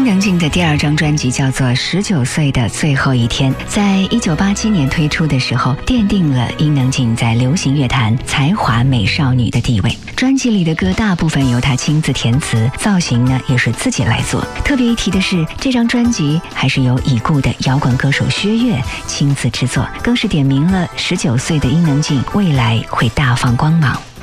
伊能静的第二张专辑叫做《19岁的最后一天》，在1987年推出的时候，奠定了伊能静在流行乐坛才华美少女的地位。专辑里的歌大部分由她亲自填词，造型呢也是自己来做。特别一提的是，这张专辑还是由已故的摇滚歌手薛岳亲自制作，更是点明了19岁的伊能静未来会大放光芒。